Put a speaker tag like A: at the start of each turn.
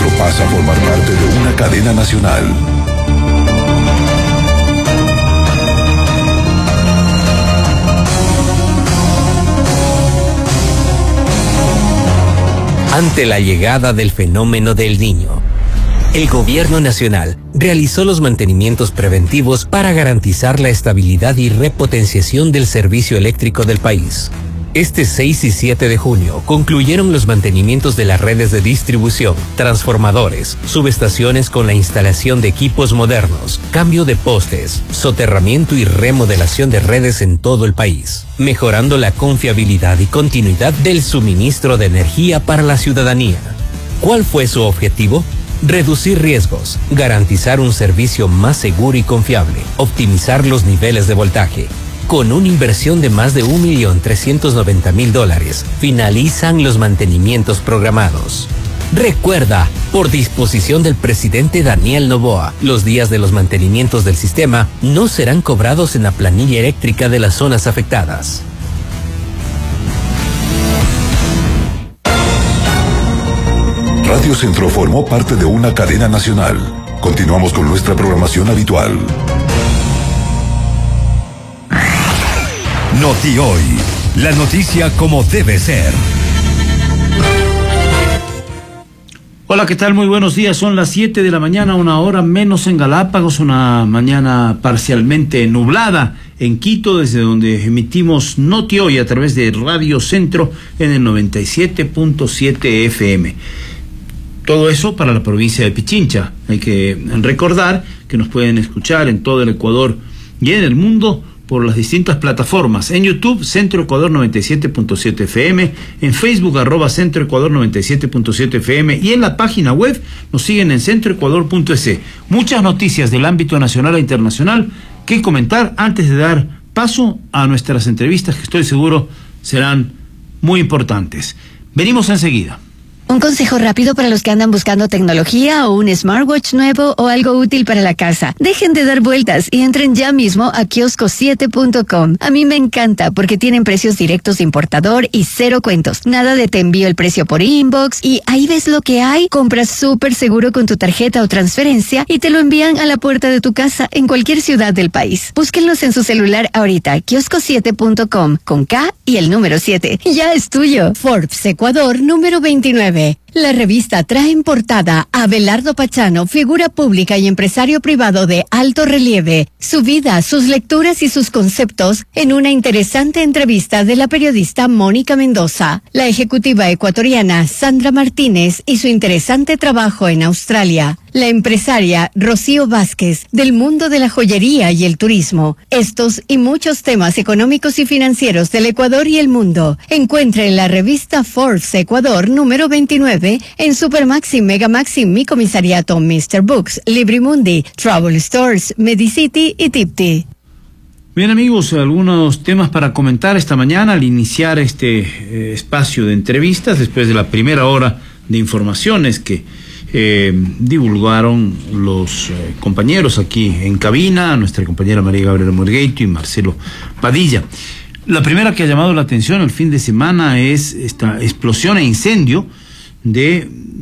A: Centro pasa a formar parte de una cadena nacional.
B: Ante la llegada del fenómeno del Niño, el Gobierno Nacional realizó los mantenimientos preventivos para garantizar la estabilidad y repotenciación del servicio eléctrico del país. Este 6 y 7 de junio concluyeron los mantenimientos de las redes de distribución, transformadores, subestaciones con la instalación de equipos modernos, cambio de postes, soterramiento y remodelación de redes en todo el país, mejorando la confiabilidad y continuidad del suministro de energía para la ciudadanía. ¿Cuál fue su objetivo? Reducir riesgos, garantizar un servicio más seguro y confiable, optimizar los niveles de voltaje. Con una inversión de más de $1.390.000, finalizan los mantenimientos programados. Recuerda, por disposición del presidente Daniel Noboa, los días de los mantenimientos del sistema no serán cobrados en la planilla eléctrica de las zonas afectadas.
A: Radio Centro formó parte de una cadena nacional. Continuamos con nuestra programación habitual.
C: Noti Hoy, la noticia como debe ser.
D: Hola, ¿qué tal? Muy buenos días. Son las 7 de la mañana, una hora menos en Galápagos, una mañana parcialmente nublada en Quito, desde donde emitimos Noti Hoy a través de Radio Centro en el 97.7 FM. Todo eso para la provincia de Pichincha. Hay que recordar que nos pueden escuchar en todo el Ecuador y en el mundo por las distintas plataformas. En YouTube, Centro Ecuador 97.7 FM, en Facebook, @Centro Ecuador 97.7 FM, y en la página web nos siguen en centroecuador.es. Muchas noticias del ámbito nacional e internacional que comentar antes de dar paso a nuestras entrevistas, que estoy seguro serán muy importantes. Venimos enseguida.
E: Un consejo rápido para los que andan buscando tecnología o un smartwatch nuevo o algo útil para la casa. Dejen de dar vueltas y entren ya mismo a kiosco7.com. A mí me encanta porque tienen precios directos de importador y cero cuentos. Nada de te envío el precio por inbox y ahí ves lo que hay. Compras súper seguro con tu tarjeta o transferencia y te lo envían a la puerta de tu casa en cualquier ciudad del país. Búsquenlos en su celular ahorita. Kiosco7.com con K y el número 7. Ya es tuyo. Forbes Ecuador número 29. La revista trae en portada a Abelardo Pachano, figura pública y empresario privado de alto relieve, su vida, sus lecturas y sus conceptos en una interesante entrevista de la periodista Mónica Mendoza, la ejecutiva ecuatoriana Sandra Martínez y su interesante trabajo en Australia, la empresaria Rocío Vázquez del mundo de la joyería y el turismo. Estos y muchos temas económicos y financieros del Ecuador y el mundo. Encuentre en la revista Forbes Ecuador número 29 en Supermaxi, Megamaxi, Mi Comisariato, Mr. Books, Librimundi, Travel Stores, Medicity y Tipti.
D: Bien, amigos, algunos temas para comentar esta mañana al iniciar este espacio de entrevistas después de la primera hora de informaciones que divulgaron los compañeros aquí en cabina, nuestra compañera María Gabriela Morgueito y Marcelo Padilla. La primera que ha llamado la atención el fin de semana es esta explosión e incendio de